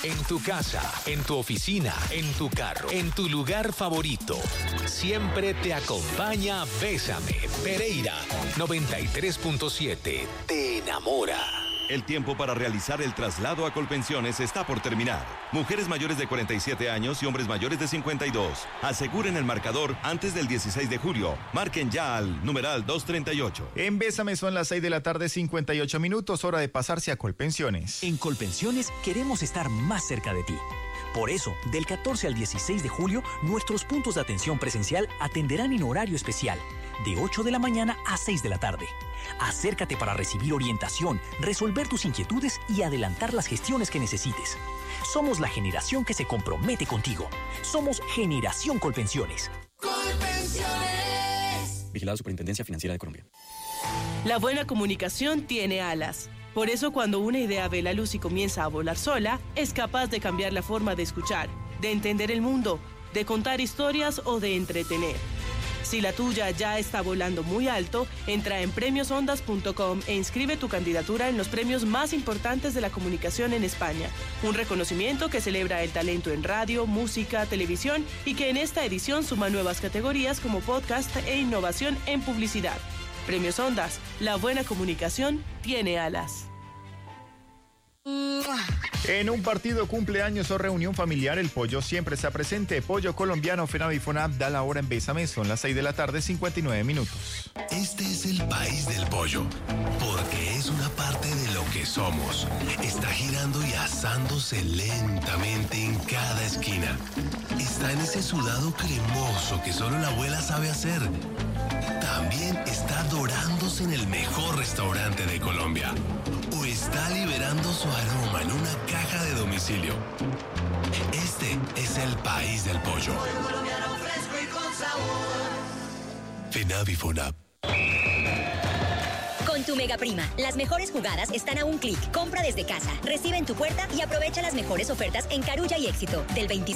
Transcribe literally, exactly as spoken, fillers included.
En tu casa, en tu oficina, en tu carro, en tu lugar favorito. Siempre te acompaña Bésame. Pereira noventa y tres punto siete. Te enamora. El tiempo para realizar el traslado a Colpensiones está por terminar. Mujeres mayores de cuarenta y siete años y hombres mayores de cincuenta y dos. Aseguren el marcador antes del dieciséis de julio. Marquen ya al numeral doscientos treinta y ocho. En Bésame son las seis de la tarde, cincuenta y ocho minutos, hora de pasarse a Colpensiones. En Colpensiones queremos estar más cerca de ti. Por eso, del catorce al dieciséis de julio, nuestros puntos de atención presencial atenderán en horario especial, de ocho de la mañana a seis de la tarde. Acércate para recibir orientación, resolver tus inquietudes y adelantar las gestiones que necesites. Somos la generación que se compromete contigo. Somos Generación Colpensiones. Colpensiones. Vigilado Superintendencia Financiera de Colombia. La buena comunicación tiene alas. Por eso, cuando una idea ve la luz y comienza a volar sola, es capaz de cambiar la forma de escuchar, de entender el mundo, de contar historias o de entretener. Si la tuya ya está volando muy alto, entra en premios ondas punto com e inscribe tu candidatura en los premios más importantes de la comunicación en España. Un reconocimiento que celebra el talento en radio, música, televisión y que en esta edición suma nuevas categorías como podcast e innovación en publicidad. Premios Ondas, la buena comunicación tiene alas. En un partido, cumpleaños o reunión familiar, el pollo siempre está presente. Pollo colombiano, FENAVIFONAP da la hora en Bésame. Son las seis de la tarde, cincuenta y nueve minutos. Este es el país del pollo, porque es una parte de lo que somos. Está girando y asándose lentamente en cada esquina. Está en ese sudado cremoso que solo la abuela sabe hacer. También está dorándose en el mejor restaurante de Colombia. O está liberando su aroma en una caja de domicilio. Este es el país del pollo. Pollo colombiano fresco y con sabor. FENAVIFONAP. Con tu Mega Prima, las mejores jugadas están a un clic. Compra desde casa, recibe en tu puerta y aprovecha las mejores ofertas en Carulla y Éxito del veinticinco